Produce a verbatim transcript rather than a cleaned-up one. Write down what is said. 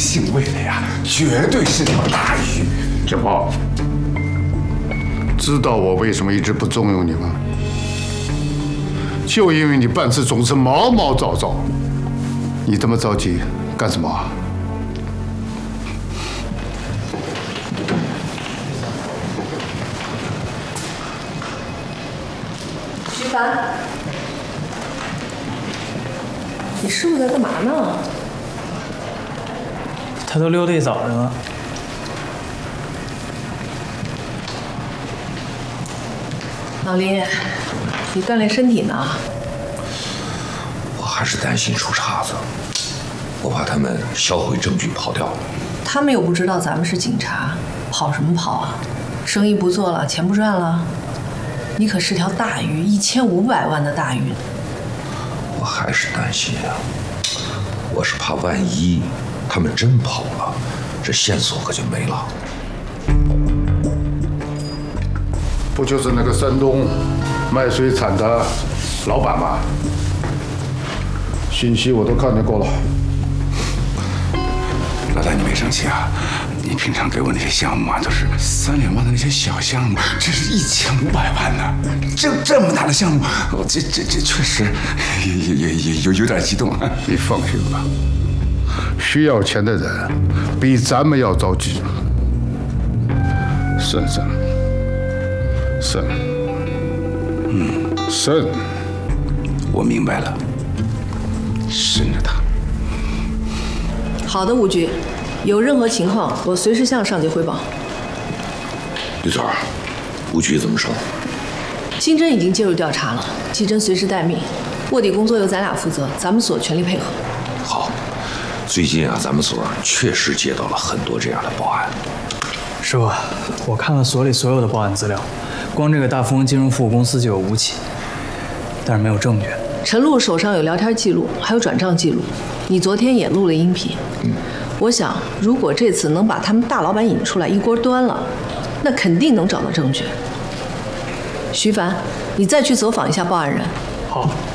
姓魏的呀，绝对是条大鱼。 小炮，知道我为什么一直不重用你吗？就因为你办事总是毛毛躁躁。你这么着急干什么啊？ 徐凡，你师傅在干嘛呢？ 他都溜达一早上了。 老林，你锻炼身体呢？ 我还是担心出岔子，我怕他们销毁证据跑掉了。 他们又不知道咱们是警察，跑什么跑啊？生意不做了，钱不赚了，你可是条大鱼，一千五百万的大鱼。 我还是担心啊，我是怕万一他们真跑了，这线索可就没了。 不就是那个山东卖水产的老板吗？信息我都看见过了。 老大，你别生气啊！你平常给我那些项目啊，都是三两万的那些小项目，这是一千五百万呢！这这么大的项目，我这这这确实也也也也有有点激动。 你放心吧，需要钱的人比咱们要着急。慎慎。慎， 嗯， 慎， 我明白了，慎着他。 好的，吴局，有任何情况我随时向上级汇报。 李总，吴局怎么说？ 金针已经介入调查了，季真随时待命，卧底工作由咱俩负责，咱们所全力配合。 好，最近啊，咱们所确实接到了很多这样的报案。 师傅，我看了所里所有的报案资料。光这个大丰金融服务公司就有五起，但是没有证据。 陈露手上有聊天记录，还有转账记录，你昨天也录了音频。嗯，我想如果这次能把他们大老板引出来，一锅端了，那肯定能找到证据。徐凡，你再去走访一下报案人。 好。